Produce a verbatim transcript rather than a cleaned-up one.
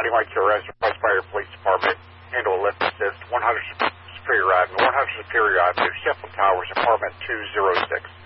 County White Care Reservoir Fire Police Department, handle lift assist, one hundred Superior Avenue, one hundred Superior Avenue, Sheffield Towers, apartment two oh six.